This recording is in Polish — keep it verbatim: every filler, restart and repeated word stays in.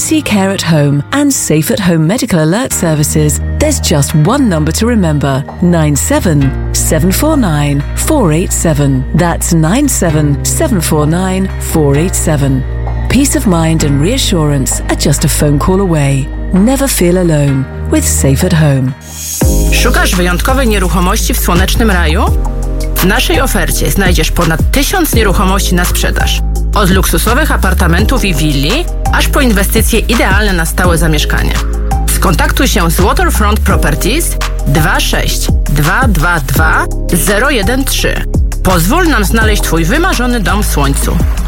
easy care at home and safe at home medical alert services, there's just one number to remember: nine seven seven four nine four eight seven. That's nine seven seven four nine four eight seven. Peace of mind and reassurance are just a phone call away. Never feel alone with Safe at Home. Szukasz wyjątkowej nieruchomości w słonecznym raju? W naszej ofercie znajdziesz ponad tysiąc nieruchomości na sprzedaż. Od luksusowych apartamentów i willi, aż po inwestycje idealne na stałe zamieszkanie. Skontaktuj się z Waterfront Properties dwa sześć dwa dwa dwa zero jeden trzy. Pozwól nam znaleźć Twój wymarzony dom w słońcu.